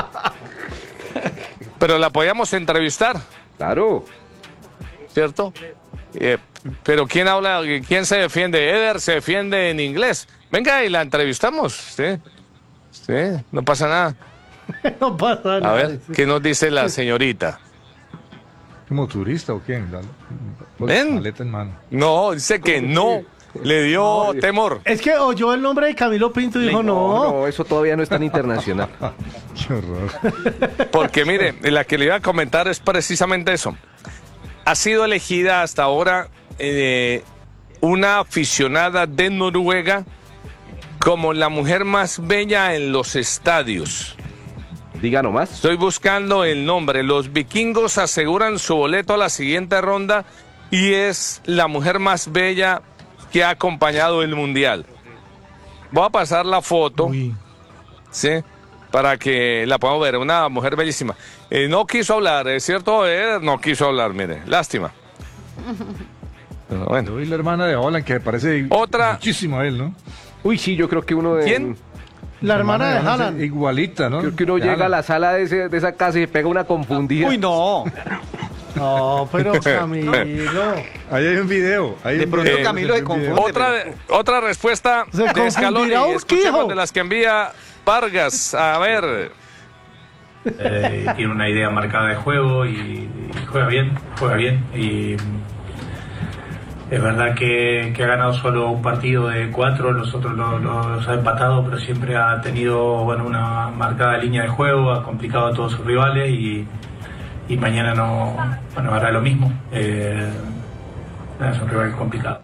Pero la podíamos entrevistar, Claro. ¿cierto? Pero ¿quién se defiende? Eder se defiende en inglés. Venga y la entrevistamos, ¿sí? Sí, no pasa nada. No pasa nada. A ver, ¿qué nos dice la señorita? ¿Como turista o quién? Ven. Maleta en mano. No, dice que no. Le dio temor. Es que oyó el nombre de Camilo Pinto y dijo no. No, eso todavía no es tan internacional. Qué horror. Porque mire, la que le iba a comentar es precisamente eso. Ha sido elegida hasta ahora una aficionada de Noruega como la mujer más bella en los estadios. Diga nomás. Estoy buscando el nombre. Los vikingos aseguran su boleto a la siguiente ronda y es la mujer más bella que ha acompañado el mundial. Voy a pasar la foto, Uy. ¿sí? Para que la podamos ver. Una mujer bellísima. No quiso hablar, ¿es cierto? No quiso hablar, mire. Lástima. Pero bueno. Yo vi la hermana de Holland que me parece Otra- muchísimo a él, ¿no? Uy, sí, yo creo que uno de... ¿Quién? La hermana de Haaland. Igualita, ¿no? Creo que uno De llega a Haaland. la sala de esa casa y se pega una confundida. Uy, no. No, pero Camilo. Ahí hay un video. Hay De un pronto video, Camilo hay se un video. confunde. Otra respuesta Se de Scaloni. confundirá Urquijo. Escuchemos de las que envía Vargas. A ver. Tiene una idea marcada de juego y juega bien. Y es verdad que ha ganado solo un partido de 4, los otros los ha empatado, pero siempre ha tenido una marcada línea de juego, ha complicado a todos sus rivales y mañana no hará lo mismo. Es un rival complicado.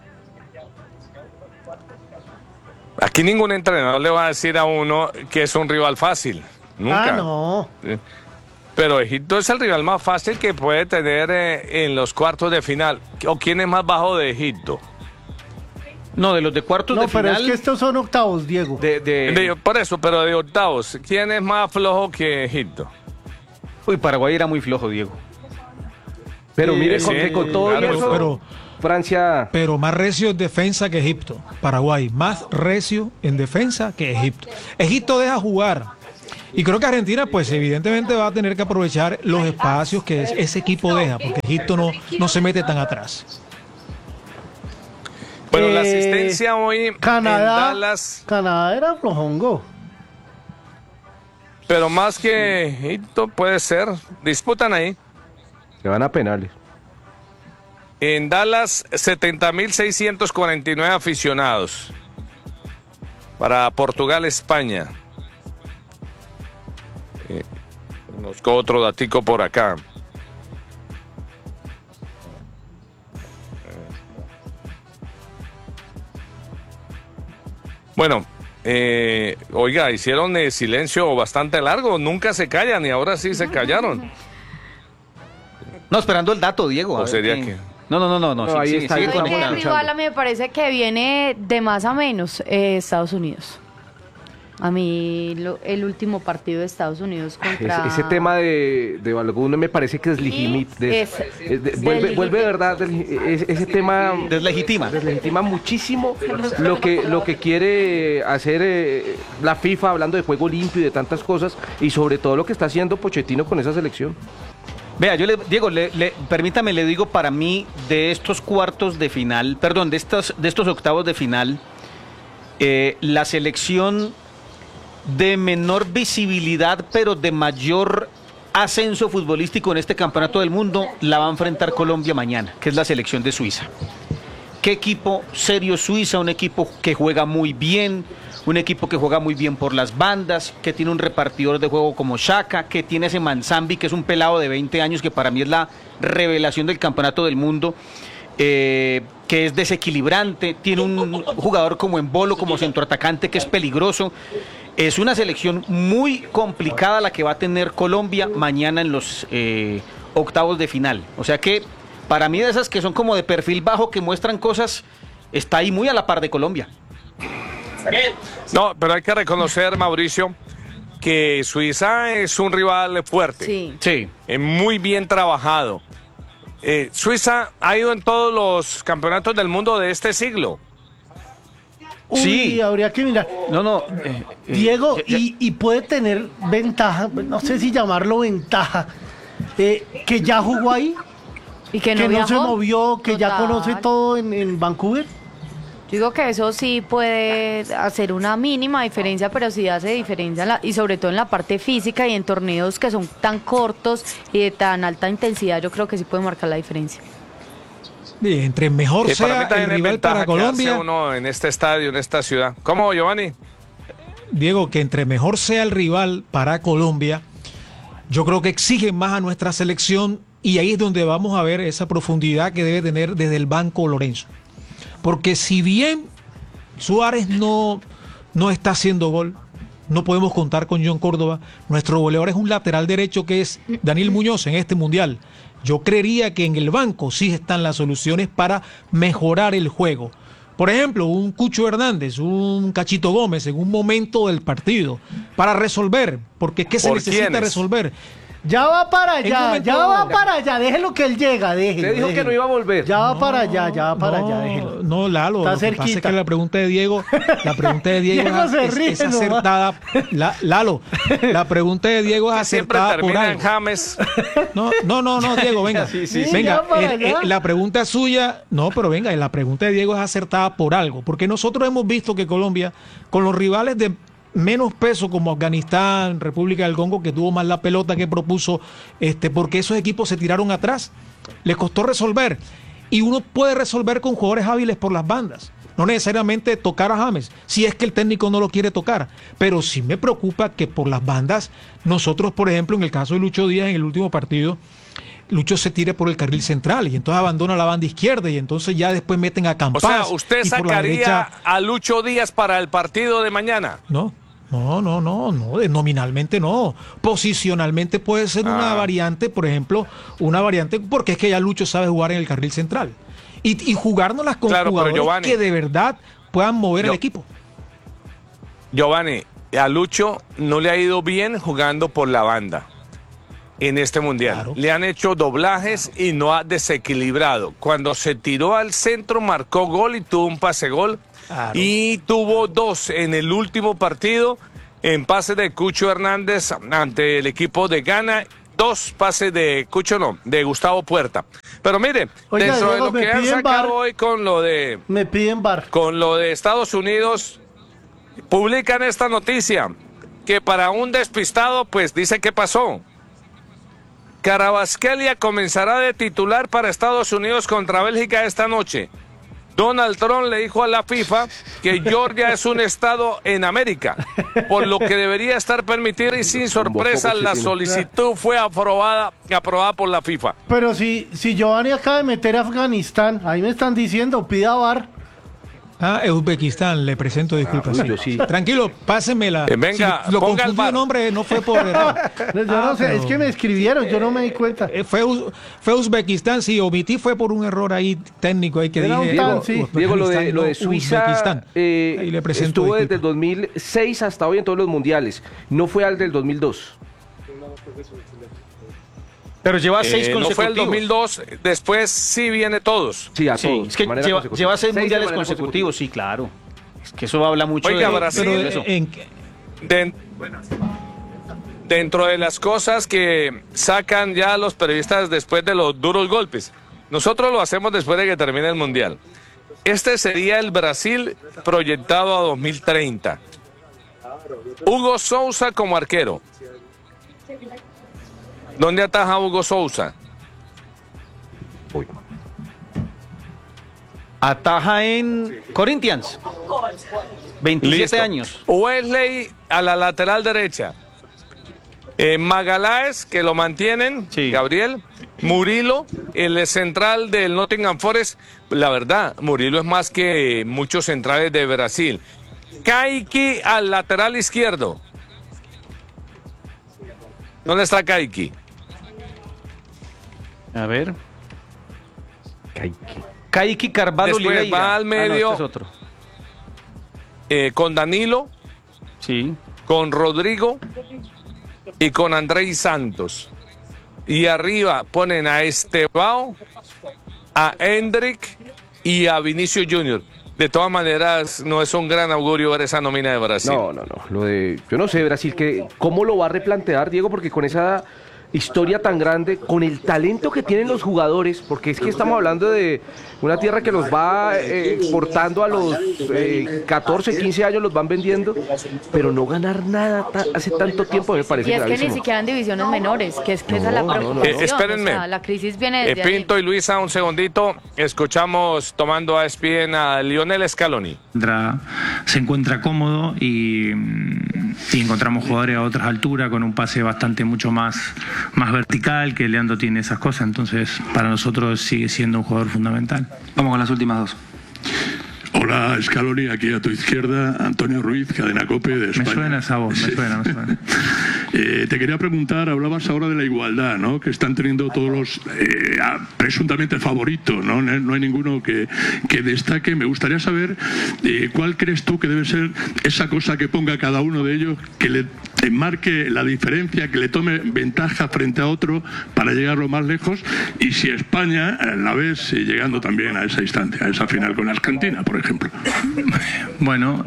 Aquí ningún entrenador le va a decir a uno que es un rival fácil. nunca. Ah, no. Pero Egipto es el rival más fácil que puede tener en los cuartos de final. ¿O quién es más bajo de Egipto? No, de los de cuartos de final. No, pero es que estos son octavos, Diego. Por eso, pero de octavos. ¿Quién es más flojo que Egipto? Uy, Paraguay era muy flojo, Diego. Pero mire, sí, con todo claro, eso, pero Francia... Pero más recio en defensa que Egipto. Paraguay, más recio en defensa que Egipto. Egipto deja jugar. Y creo que Argentina, pues evidentemente va a tener que aprovechar los espacios que ese equipo deja, porque Egipto no se mete tan atrás. Bueno, la asistencia hoy Canadá, en Dallas... Canadá era flojongo. Pero más que Egipto puede ser. Disputan ahí. Se van a penales. En Dallas, 70.649 aficionados. Para Portugal, España. Conozco otro datico por acá. Bueno, oiga, hicieron silencio bastante largo. Nunca se callan y ahora sí se callaron. No, esperando el dato, Diego. ¿O sería que...? No. Ahí Sigue está, sigue ahí con está. el El rival a mí me parece que viene de más a menos Estados Unidos. A mí el último partido de Estados Unidos contra... Ese tema de Balogun me parece que vuelve de verdad, ese tema deslegitima muchísimo lo que quiere hacer la FIFA, hablando de juego limpio y de tantas cosas, y sobre todo lo que está haciendo Pochettino con esa selección. Vea, Diego, permítame, le digo, para mí, de estos cuartos de final, perdón, de estos octavos de final, la selección de menor visibilidad, pero de mayor ascenso futbolístico en este campeonato del mundo, la va a enfrentar Colombia mañana, que es la selección de Suiza. ¿Qué equipo serio Suiza? Un equipo que juega muy bien, un equipo que juega muy bien por las bandas, que tiene un repartidor de juego como Xhaka, que tiene ese Manzambi, que es un pelado de 20 años, que para mí es la revelación del campeonato del mundo, que es desequilibrante, tiene un jugador como Embolo, como centroatacante, que es peligroso. Es una selección muy complicada la que va a tener Colombia mañana en los octavos de final. O sea que, para mí, de esas que son como de perfil bajo, que muestran cosas, está ahí muy a la par de Colombia. No, pero hay que reconocer, Mauricio, que Suiza es un rival fuerte. Sí. Muy bien trabajado. Suiza ha ido en todos los campeonatos del mundo de este siglo. Uy, Sí. habría que mirar. Diego, y puede tener ventaja, no sé si llamarlo ventaja, que ya jugó ahí, Y que que no viajó. se movió, que ya Total. conoce todo en Vancouver. Yo digo que eso sí puede hacer una mínima diferencia, pero sí hace diferencia, y sobre todo en la parte física y en torneos que son tan cortos y de tan alta intensidad, yo creo que sí puede marcar la diferencia. Y entre mejor Que para mí sea también el es rival ventaja para quedarse Colombia, uno en este estadio, en esta ciudad. ¿Cómo, Giovanni? Diego, que entre mejor sea el rival para Colombia, yo creo que exige más a nuestra selección, y ahí es donde vamos a ver esa profundidad que debe tener desde el banco Lorenzo. Porque si bien Suárez no está haciendo gol, no podemos contar con John Córdoba, nuestro goleador es un lateral derecho que es Daniel Muñoz en este mundial. Yo creería que en el banco sí están las soluciones para mejorar el juego. Por ejemplo, un Cucho Hernández, un Cachito Gómez en un momento del partido para resolver, porque es que se ¿Por necesita quiénes? resolver. Ya va para En un allá, momento ya va dado. para allá, déjelo que él llega, déjelo. Usted dijo que no iba a volver. Ya va para allá, ya va para allá, déjelo. No, Lalo, Está lo que pasa es cerquita. que la pregunta de Diego Diego se ríe es acertada. Lalo, la pregunta de Diego es Que siempre acertada por termina en algo. James. No, Diego, venga. Venga, ya para allá. la pregunta suya, no, pero venga, la pregunta de Diego es acertada por algo, porque nosotros hemos visto que Colombia, con los rivales de menos peso como Afganistán, República del Congo, que tuvo más la pelota que propuso, porque esos equipos se tiraron atrás, les costó resolver, y uno puede resolver con jugadores hábiles por las bandas. No necesariamente tocar a James, si es que el técnico no lo quiere tocar, pero sí me preocupa que por las bandas, nosotros, por ejemplo, en el caso de Lucho Díaz en el último partido, Lucho se tire por el carril central y entonces abandona la banda izquierda y entonces ya después meten a Campas. O sea, ¿usted y por la sacaría derecha, a Lucho Díaz para el partido de mañana? no, No, nominalmente no. Posicionalmente puede ser una variante, por ejemplo, porque es que ya Lucho sabe jugar en el carril central. Y jugárnoslas con jugadores Giovanni, que de verdad puedan mover el equipo. Giovanni, a Lucho no le ha ido bien jugando por la banda en este mundial. Claro. Le han hecho doblajes y no ha desequilibrado. Cuando se tiró al centro marcó gol y tuvo un pase gol. Claro. Y tuvo 2 en el último partido en pase de Cucho Hernández ante el equipo de Ghana. 2 pases de Gustavo Puerta. Pero mire, oiga, dentro de lo que han sacado hoy con lo de... Me piden bar. Con lo de Estados Unidos, publican esta noticia, que para un despistado, pues dice qué pasó. Kvaratskhelia comenzará de titular para Estados Unidos contra Bélgica esta noche. Donald Trump le dijo a la FIFA que Georgia es un estado en América, por lo que debería estar permitido, y sin sorpresa la solicitud fue aprobada por la FIFA. Pero si Giovanni acaba de meter a Afganistán, ahí me están diciendo, pida VAR. Uzbekistán, le presento disculpas. Sí. Tranquilo, pásenmela. Venga, si lo confundí el nombre, no fue por error. Yo no sé, es que me escribieron, yo no me di cuenta. Fue Uzbekistán, sí, omití, fue por un error ahí técnico ahí que dije. Diego, lo de Suiza le presento estuvo desde el 2006 hasta hoy en todos los mundiales. No fue al del 2002. Pero lleva 6 consecutivos. No fue el 2002, después sí viene todos. Sí, a todos. Es que lleva 6 mundiales consecutivos, sí, claro. Es que eso habla mucho de Brasil. Eso. Dentro de las cosas que sacan ya los periodistas después de los duros golpes, nosotros lo hacemos después de que termine el Mundial. Este sería el Brasil proyectado a 2030. Hugo Sousa como arquero. ¿Dónde ataja Hugo Sousa? Ataja en Corinthians. 27 Listo. años. Wesley a la lateral derecha. Magaláes, que lo mantienen, sí. Gabriel. Murilo, el central del Nottingham Forest. La verdad, Murilo es más que muchos centrales de Brasil. Kaiki al lateral izquierdo. ¿Dónde está Kaiki? A ver. Kaiki Carvalho Después va al medio. Este es otro. Con Danilo. Sí. Con Rodrigo. Y con Andrés Santos. Y arriba ponen a Estevao, a Hendrick y a Vinicius Junior. De todas maneras, no es un gran augurio ver esa nómina de Brasil. No. Yo no sé, Brasil, ¿cómo lo va a replantear, Diego? Porque con esa historia tan grande, con el talento que tienen los jugadores, porque es que estamos hablando de una tierra que los va exportando a los 14, 15 años, los van vendiendo, pero no ganar nada hace tanto tiempo me parece gravísimo. Y es que ni siquiera en divisiones menores, que esa es la preocupación. Espérenme. O sea, la crisis viene desde Pinto ahí. y Luisa, un segundito. Escuchamos tomando a ESPN a Lionel Scaloni. Se encuentra cómodo y encontramos jugadores a otras alturas con un pase bastante mucho más vertical, que Leandro tiene esas cosas, entonces para nosotros sigue siendo un jugador fundamental. Vamos con las últimas 2. Hola, Scaloni, aquí a tu izquierda, Antonio Ruiz, Cadena COPE de España. Me suena esa voz, me suena. Te quería preguntar, hablabas ahora de la igualdad, ¿no? Que están teniendo todos los presuntamente favoritos, ¿no? No hay ninguno que destaque. Me gustaría saber cuál crees tú que debe ser esa cosa que ponga cada uno de ellos, que le marque la diferencia, que le tome ventaja frente a otro para llegar lo más lejos, y si España la ves llegando también a esa instancia, a esa final con Argentina, por ejemplo. Bueno,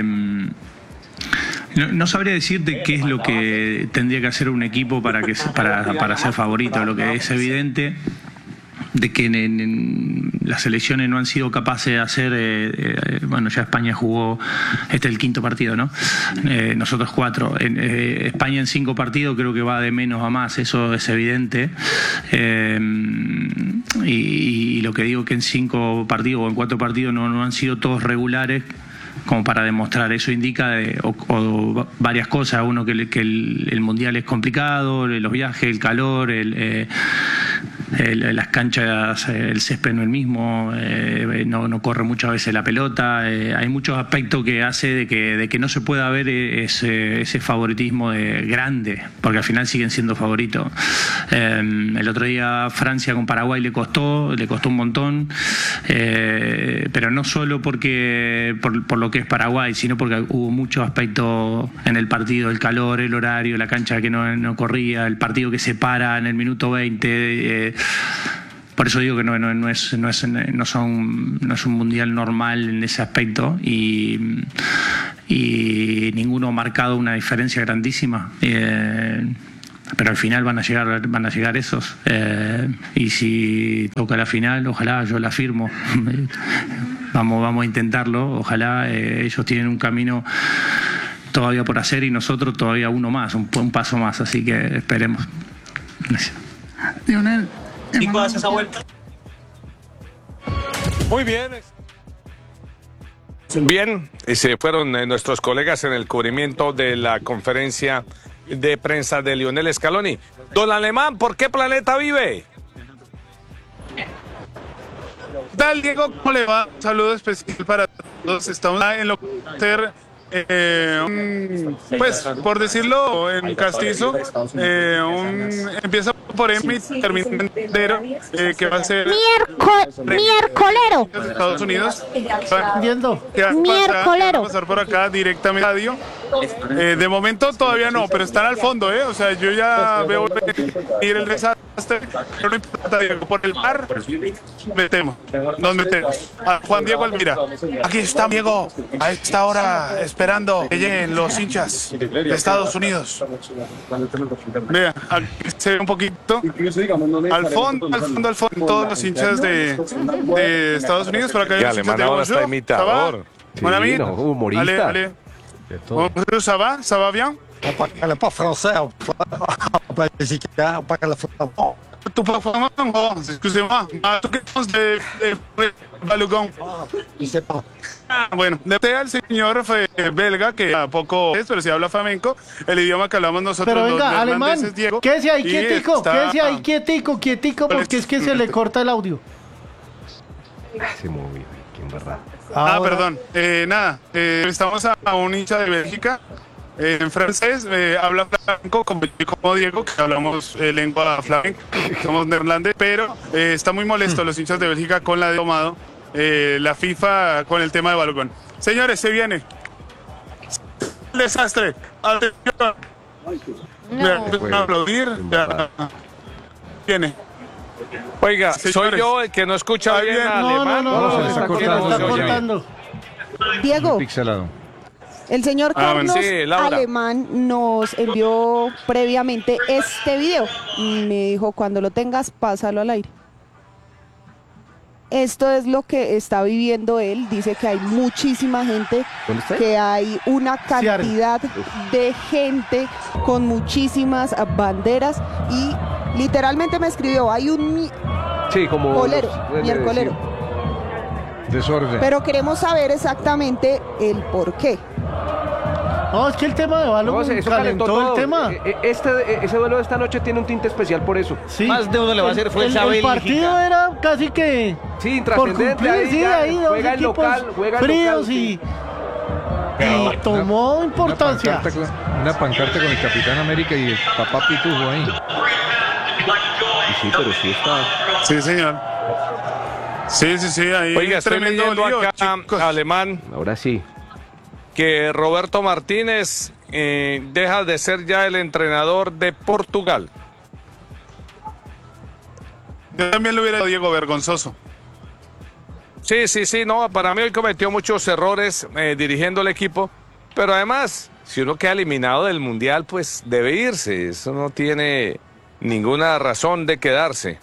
no sabría decirte qué es lo que tendría que hacer un equipo para ser favorito. Lo que es evidente de que las selecciones no han sido capaces de hacer, bueno, ya España jugó, este es el 5º partido, ¿no? Nosotros 4. España en 5 partidos creo que va de menos a más, eso es evidente. Y lo que digo que en 5 partidos o en 4 partidos no han sido todos regulares como para demostrar. Eso indica o varias cosas. Uno, que el Mundial es complicado, los viajes, el calor, las canchas, el césped no es el mismo, no corre muchas veces la pelota, hay muchos aspectos que hace de que no se pueda ver ese favoritismo grande, porque al final siguen siendo favoritos. El otro día Francia con Paraguay le costó un montón, pero no solo por lo que es Paraguay, sino porque hubo muchos aspectos en el partido, el calor, el horario, la cancha que no corría, el partido que se para en el minuto 20. Por eso digo que no es un mundial normal en ese aspecto y ninguno ha marcado una diferencia grandísima. Pero al final van a llegar esos, y si toca la final, ojalá, yo la firmo. Vamos a intentarlo, ojalá. Ellos tienen un camino todavía por hacer y nosotros todavía uno más, un paso más, así que esperemos. Gracias. Lionel, ¿y haces esa vuelta? Muy bien. Bien, se fueron nuestros colegas en el cubrimiento de la conferencia de prensa de Lionel Scaloni. Don Alemán, ¿por qué planeta vive? ¿Qué tal, Diego? ¿Cómo le va? Un saludo especial para todos. Estamos en lo que pues, por decirlo en castizo, empieza por M y termina en entero, que va a ser miércolero. Estados Unidos. Entiendo. Miércolero. Va a pasar por acá directamente a radio. De momento todavía no, pero están al fondo, O sea, yo ya veo ir el desastre, pero no importa, Diego, por el mar nos metemos. A Juan Diego Almira. Aquí está Diego, a esta hora esperando que lleguen los hinchas de Estados Unidos. Vea, aquí se ve un poquito al fondo, todos los hinchas de Estados Unidos, por acá hay los hinchas de ahora está imitador. Mon ami, humorista. allez. Bonjour, ça va bien? On parle pas français, on parle mexicain, on parle flamand. Tu parles flamand? Excusez-moi. ¿Tú qué piensas de Balogun? Je sais pas. Bueno, de el señor belga, que a poco es, pero si habla flamenco, el idioma que hablamos nosotros. Pero venga, los alemán, Diego, quédese ahí quietico, porque es que se le corta el audio. Se movió, qué verdad. Perdón. Nada, estamos a un hincha de Bélgica. En francés habla flamenco como Diego, que hablamos lengua flamenca, somos neerlandeses, pero está muy molesto los hinchas de Bélgica con la de tomado la FIFA con el tema de Balogun. Señores, se viene el desastre. Atención. No. Aplaudir. Viene. Oiga, Señores. soy yo el que no escucha bien alemán. No, se le está cortando. Diego, Pixelado. el señor bueno. Carlos Sí, Laura. Alemán nos envió previamente este video. Me dijo, cuando lo tengas, pásalo al aire. Esto es lo que está viviendo él. Dice que hay muchísima gente, que hay una cantidad de gente con muchísimas banderas y literalmente me escribió, hay un miércolero. Desorden. Pero queremos saber exactamente el por qué. No, es que el tema de Balogun Eso calentó todo. el tema. Ese duelo de esta noche tiene un tinte especial por eso. Sí. Más de uno le va a hacer fuerza a el Bélgica. partido era casi que Sí, por intrascendente. cumplir, sí, ahí dos juega el equipos local, fríos sí. y tomó importancia. Una pancarta con el Capitán América y el papá Pitufo ahí. Sí, pero sí está. Sí, señor. Sí, ahí. Oiga, estoy tremendo leyendo lío, acá, chicos. alemán, Ahora sí. que Roberto Martínez deja de ser ya el entrenador de Portugal. Yo también lo hubiera dado Diego vergonzoso. Sí, no, para mí hoy cometió muchos errores dirigiendo el equipo, pero además, si uno queda eliminado del Mundial, pues debe irse, eso no tiene ninguna razón de quedarse.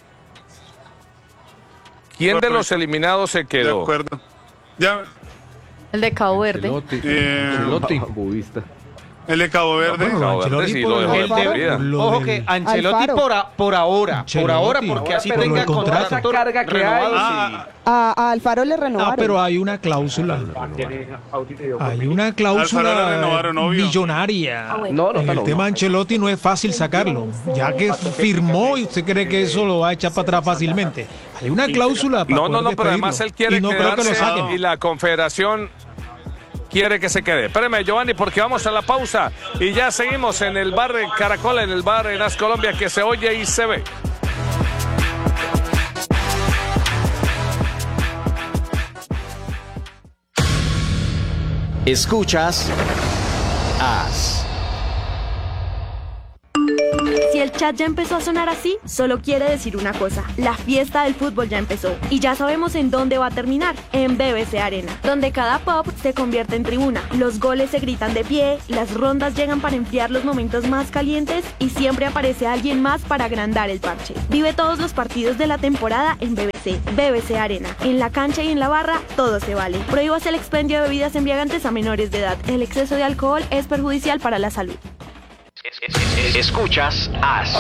¿Quién de los eliminados se De quedó? acuerdo. Ya. El de Cabo Verde. Ancelotti. Budista. El de Cabo Verde. Bueno, Ancelotti sí lo dejó de por vida. Ojo que Ancelotti por ahora, porque así pero tenga el contrato. contrato Esa carga que hay. A Alfaro le renovaron. pero hay una cláusula. Hay una Alfaro cláusula la renovaron, obvio. millonaria. No, En el tema Ancelotti no es fácil sacarlo. Ya que firmó y usted cree que eso lo va a echar para atrás fácilmente. Hay una cláusula para No, poder pero además despedirlo. él quiere y no creo que lo quedarse saquen. y la Confederación quiere que se quede. Espérame, Giovanni, porque vamos a la pausa y ya seguimos en el bar Caracol, en el bar en As Colombia, que se oye y se ve. Escuchas As. Si el chat ya empezó a sonar así, solo quiere decir una cosa: la fiesta del fútbol ya empezó. Y ya sabemos en dónde va a terminar: en BBC Arena, donde cada pop se convierte en tribuna. Los goles se gritan de pie, las rondas llegan para enfriar los momentos más calientes y siempre aparece alguien más para agrandar el parche. Vive todos los partidos de la temporada en BBC. BBC Arena. En la cancha y en la barra, todo se vale. Prohíbase el expendio de bebidas embriagantes a menores de edad. El exceso de alcohol es perjudicial para la salud. Escuchas As.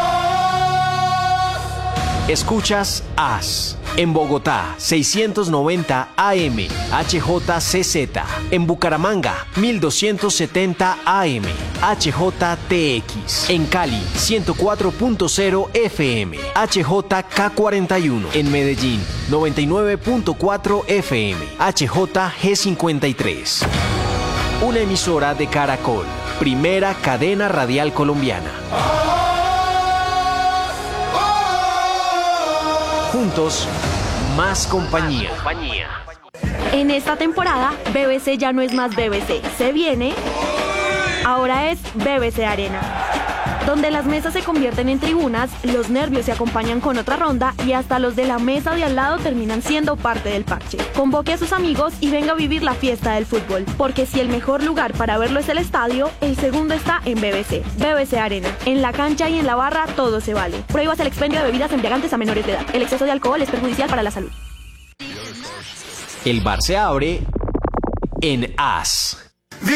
Escuchas As. En Bogotá, 690 AM, HJCZ. En Bucaramanga, 1270 AM, HJTX. En Cali, 104.0 FM, HJK41. En Medellín, 99.4 FM, HJG53. Una emisora de Caracol, primera cadena radial colombiana. Juntos, más compañía. En esta temporada, BBC ya no es más BBC. Se viene, ahora es BBC Arena, donde las mesas se convierten en tribunas, los nervios se acompañan con otra ronda y hasta los de la mesa de al lado terminan siendo parte del parche. Convoque a sus amigos y venga a vivir la fiesta del fútbol, porque si el mejor lugar para verlo es el estadio, el segundo está en BBC. BBC Arena. En la cancha y en la barra todo se vale. Prohíbase el expendio de bebidas embriagantes a menores de edad. El exceso de alcohol es perjudicial para la salud. El bar se abre en As.